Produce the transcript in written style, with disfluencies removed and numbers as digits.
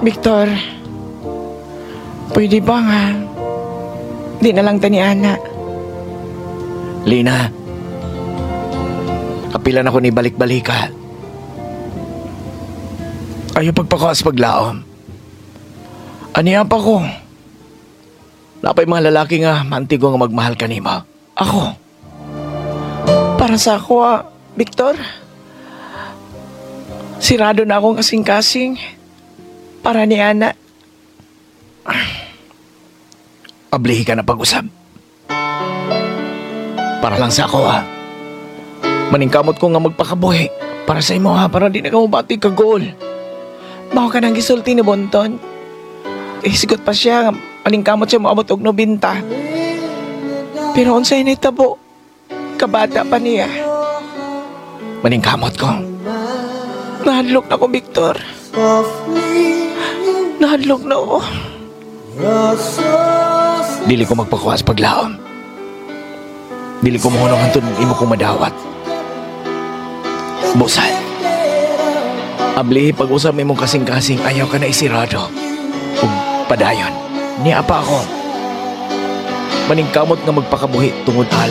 Victor, pwede ba nga? Di na lang tani ana. Lina, kapilan ako ni balik-balika. Ayaw pagpakaas paglaom. Aniya pa ko. Napay mga lalaki nga, mantigo nga magmahal ka nimo. Ako. Para sa ako, Victor. Sirado na akong kasing-kasing. Para ni Ana. Ablihi ka na pag-usap. Para lang sa ako Maningkamot ko nga magpakabuhi. Para sa imo para di na ka mabati ka goal. Mao ka nang gisulti ni Bonton. Sigot pa siya. Maningkamot siya moabot og 90. Pero unsay nitabo? Kabata pa niya. Maningkamot ko. Nahadlok na ko, Victor. Nahadlok na ko. Dili ko magpakuwas paglaom. Dili ko mahunong hantun imo kong madawat. Busan. Ablihi pag-usap imong kasing-kasing ayaw ka na isirado. Ug padayon. Niya pa ako. Maningkamot nga magpakabuhi tungod ala.